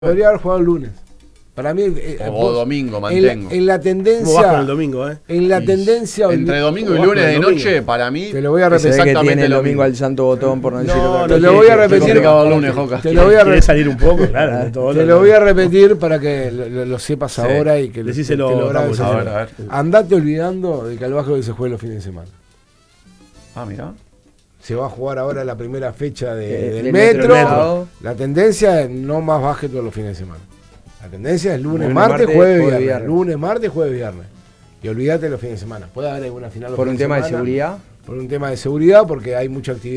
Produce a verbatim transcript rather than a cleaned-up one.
Podría haber jugado el lunes. Para mí. Eh, o vos, domingo, mantengo. En, en la tendencia. ¿Cómo vas con el domingo, eh? En la Y tendencia. Entre domingo y ¿Cómo vas lunes con de el noche, domingo? para mí. Te lo voy a es repetir. Se ve que exactamente tiene el lo domingo mismo. al santo botón, por no decir No, otra no, Te cosa. lo voy a Qué repetir. complicado el lunes, Joca. Te lo voy a ¿Querés repetir. salir un poco? Claro. de todo Te lo- lo voy a repetir para que lo, lo- lo sepas Sí. ahora y que Decíselo, te lo grabes. Ramos, A ver, a ver. Andate olvidando de que al básquetbol se juega los fines de semana. Ah, mirá. Se va a jugar ahora la primera fecha de- Eh, del del metro. Metro. La tendencia es no más básquetbol los fines de semana. La tendencia es lunes, Lunes, martes, martes, jueves, jueves, viernes. viernes. Lunes, martes, jueves, viernes. Y olvídate los fines de semana. Puede haber alguna final los Por un fines tema de semana, seguridad. Por un tema de seguridad, porque hay mucha actividad.